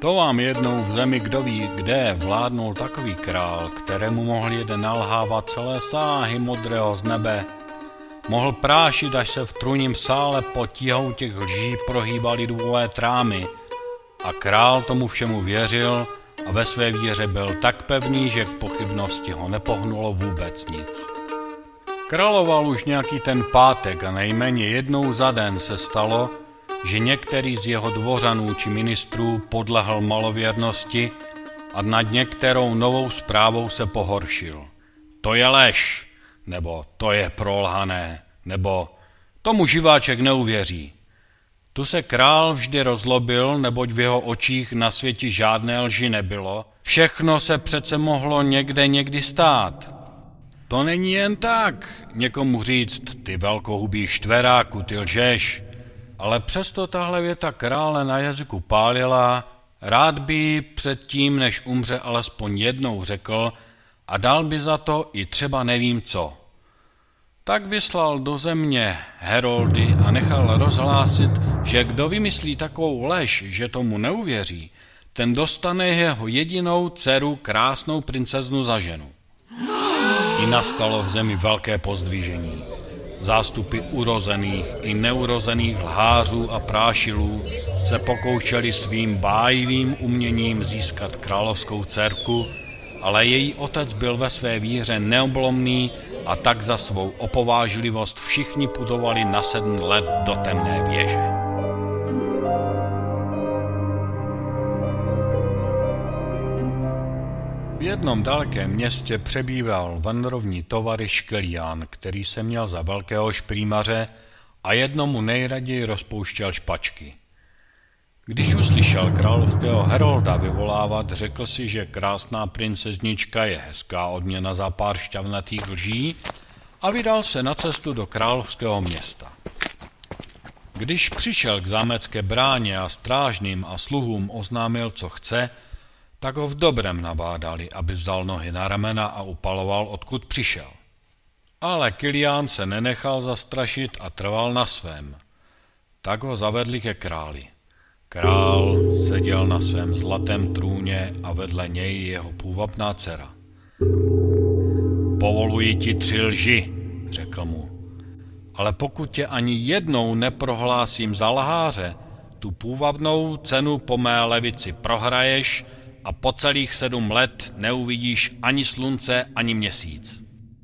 To vám jednou v zemi kdo ví kde vládnul takový král, kterému mohl jeden nalhávat celé sáhy modrého z nebe. Mohl prášit, až se v trůním sále pod tíhou těch lží prohýbaly dvové trámy. A král tomu všemu věřil a ve své víře byl tak pevný, že k pochybnosti ho nepohnulo vůbec nic. Královal už nějaký ten pátek a nejméně jednou za den se stalo, že některý z jeho dvořanů či ministrů podlehl malověrnosti a nad některou novou zprávou se pohoršil. To je lež, nebo to je prolhané, nebo tomu živáček neuvěří. Tu se král vždy rozlobil, neboť v jeho očích na světě žádné lži nebylo. Všechno se přece mohlo někdy stát. To není jen tak někomu říct, ty velkohubý štveráku, ty lžeš. Ale přesto tahle věta krále na jazyku pálila, rád by předtím, než umře, alespoň jednou řekl a dal by za to i třeba nevím co. Tak vyslal do země heroldy a nechal rozhlásit, že kdo vymyslí takovou lež, že tomu neuvěří, ten dostane jeho jedinou dceru, krásnou princeznu za ženu. I nastalo v zemi velké pozdvižení. Zástupy urozených i neurozených lhářů a prášilů se pokoušeli svým bájivým uměním získat královskou dcerku, ale její otec byl ve své víře neoblomný a tak za svou opovážlivost všichni putovali na 7 let do temné věže. V jednom dalekém městě přebýval vandrovní tovaryš Kilián, který se měl za velkého šprýmaře a jednomu nejraději rozpouštěl špačky. Když uslyšel královského herolda vyvolávat, řekl si, že krásná princeznička je hezká odměna za pár šťavnatých lží a vydal se na cestu do královského města. Když přišel k zámecké bráně a strážným a sluhům oznámil, co chce, tak ho v dobrém nabádali, aby vzal nohy na ramena a upaloval, odkud přišel. Ale Kilián se nenechal zastrašit a trval na svém. Tak ho zavedli ke králi. Král seděl na svém zlatém trůně a vedle něj jeho půvabná dcera. Povoluji ti 3 lži, řekl mu, ale pokud tě ani jednou neprohlásím za lháře, tu půvabnou cenu po mé levici prohraješ a po celých 7 let neuvidíš ani slunce, ani měsíc.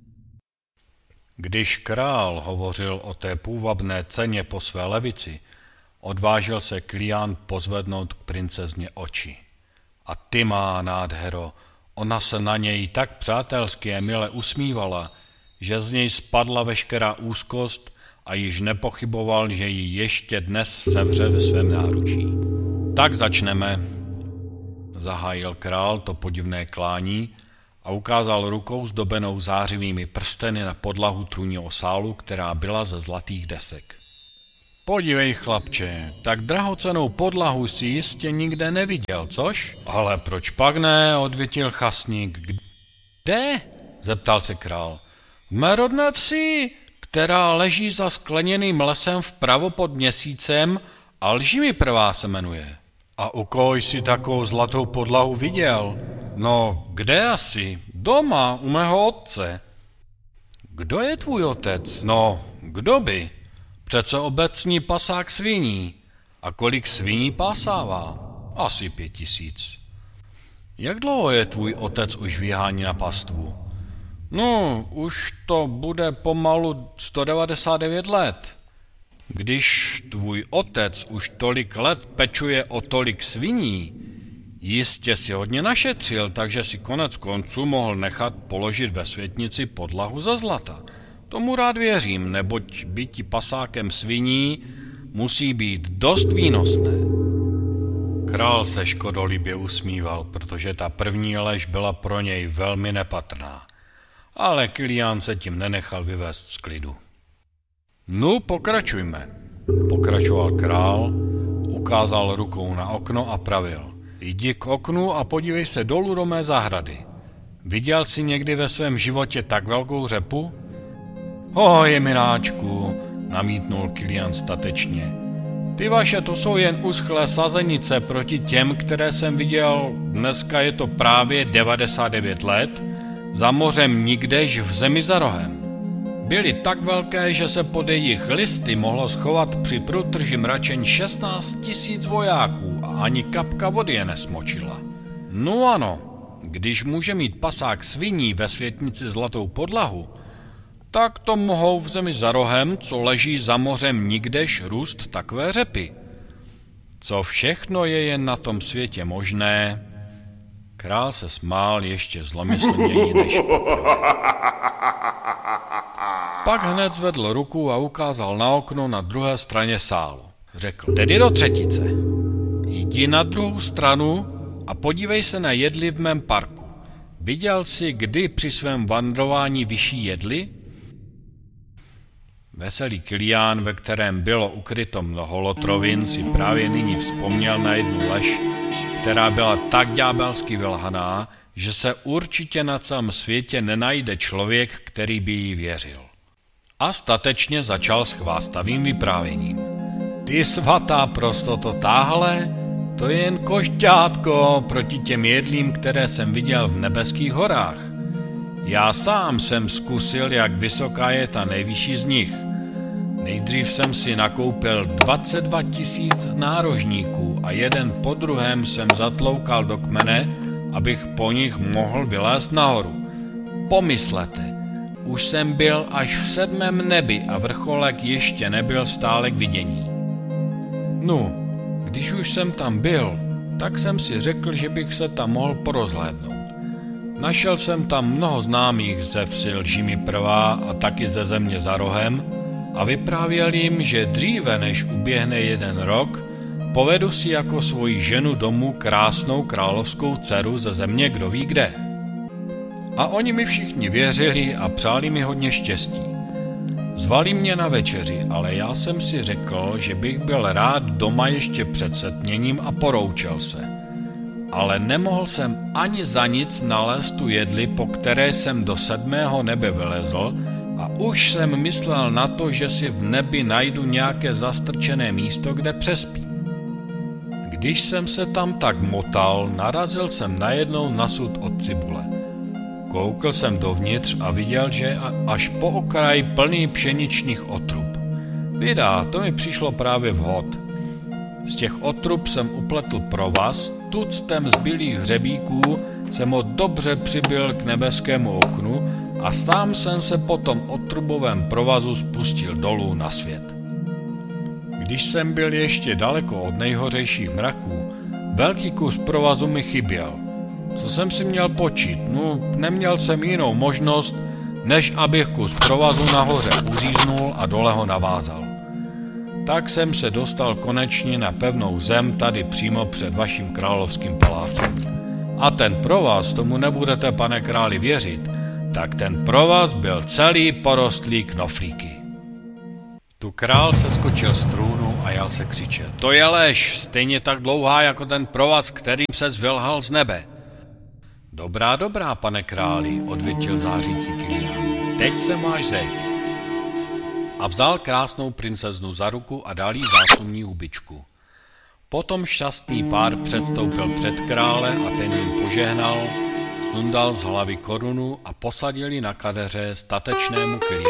Když král hovořil o té půvabné ceně po své levici, odvážil se Kilián pozvednout k princezně oči. A ty má nádhero, ona se na něj tak přátelsky a mile usmívala, že z něj spadla veškerá úzkost a již nepochyboval, že ji ještě dnes sevře ve svém náručí. Tak začneme, zahájil král to podivné klání a ukázal rukou zdobenou zářivými prsteny na podlahu trůnního sálu, která byla ze zlatých desek. Podívej, chlapče, tak drahocennou podlahu si jistě nikde neviděl, což? Ale proč pak ne, odvětil chasník. Kde? Zeptal se král. V mé rodné vsi, která leží za skleněným lesem vpravo pod měsícem a Lžimi prvá se jmenuje. A u koho jsi takovou zlatou podlahu viděl? No, kde asi? Doma, u mého otce. Kdo je tvůj otec? No, kdo by? Přece obecní pasák sviní. A kolik sviní pásává? Asi 5000. Jak dlouho je tvůj otec už vyhání na pastvu? No, už to bude pomalu 199 let. Když tvůj otec už tolik let pečuje o tolik sviní, jistě si hodně našetřil, takže si konec konců mohl nechat položit ve světnici podlahu ze zlata. Tomu rád věřím, neboť býti pasákem sviní musí být dost výnosné. Král se škodolibě usmíval, protože ta první lež byla pro něj velmi nepatrná. Ale Kilián se tím nenechal vyvést z klidu. No, pokračujme, pokračoval král, ukázal rukou na okno a pravil. Jdi k oknu a podívej se dolů do mé zahrady. Viděl jsi někdy ve svém životě tak velkou řepu? Hoj, miláčku, namítnul Kilián statečně. Ty vaše, to jsou jen uschlé sazenice proti těm, které jsem viděl, dneska je to právě 99 let, za mořem nikdež v zemi za rohem. Byly tak velké, že se pod jejich listy mohlo schovat při průtrži mračen 16 000 vojáků a ani kapka vody je nesmočila. No ano, když může mít pasák sviní ve světnici zlatou podlahu, tak to mohou v zemi za rohem, co leží za mořem nikdež, růst takové řepy. Co všechno je jen na tom světě možné? Král se smál ještě zlomyslněji než poprvé. Pak hned zvedl ruku a ukázal na okno na druhé straně sálu. Řekl, tedy do třetice. Jdi na druhou stranu a podívej se na jedli v mém parku. Viděl jsi kdy při svém vandrování vyšší jedli? Veselý Kilián, ve kterém bylo ukryto mnoho lotrovin, si právě nyní vzpomněl na jednu lež, která byla tak ďábelsky vylhaná, že se určitě na celém světě nenajde člověk, který by jí věřil. A statečně začal s chvástavým vyprávěním. Ty svatá prostoto, táhle, to je jen košťátko proti těm jedlím, které jsem viděl v nebeských horách. Já sám jsem zkusil, jak vysoká je ta nejvyšší z nich. Nejdřív jsem si nakoupil 22 000 nárožníků a jeden po druhém jsem zatloukal do kmene, abych po nich mohl vylézt nahoru. Pomyslete, už jsem byl až v 7. nebi a vrcholek ještě nebyl stále k vidění. No, když už jsem tam byl, tak jsem si řekl, že bych se tam mohl porozhlédnout. Našel jsem tam mnoho známých ze vsi Lžími prvá a taky ze země za rohem a vyprávěl jim, že dříve než uběhne 1 rok, povedu si jako svoji ženu domů krásnou královskou dceru ze země kdo ví kde. A oni mi všichni věřili a přáli mi hodně štěstí. Zvali mě na večeři, ale já jsem si řekl, že bych byl rád doma ještě před setměním a poroučel se. Ale nemohl jsem ani za nic nalézt tu jedli, po které jsem do 7. nebe vylezl a už jsem myslel na to, že si v nebi najdu nějaké zastrčené místo, kde přespím. Když jsem se tam tak motal, narazil jsem najednou na sud od cibule. Koukl jsem dovnitř a viděl, že až po okraj plný pšeničných otrub. Vydá, to mi přišlo právě vhod. Z těch otrub jsem upletl provaz, tuctem zbylých hřebíků jsem ho dobře přibyl k nebeskému oknu a sám jsem se po tom otrubovém provazu spustil dolů na svět. Když jsem byl ještě daleko od nejhořejších mraků, velký kus provazu mi chyběl. Co jsem si měl počít? No, neměl jsem jinou možnost, než abych kus provazu nahoře uříznul a dole ho navázal. Tak jsem se dostal konečně na pevnou zem tady přímo před vaším královským palácem. A ten provaz, tomu nebudete, pane králi, věřit, tak ten provaz byl celý porostlý knoflíky. Tu král se skočil z trůnu a jal se křičet. To je lež, stejně tak dlouhá jako ten provaz, kterým se zvylhal z nebe. Dobrá, dobrá, pane králi, odvětil zářící Kilián. Teď se máš zeď. A vzal krásnou princeznu za ruku a dal jí záslužní hubičku. Potom šťastný pár předstoupil před krále a ten jim požehnal, sundal z hlavy korunu a posadil ji na kadeře statečnému Kiliánovi.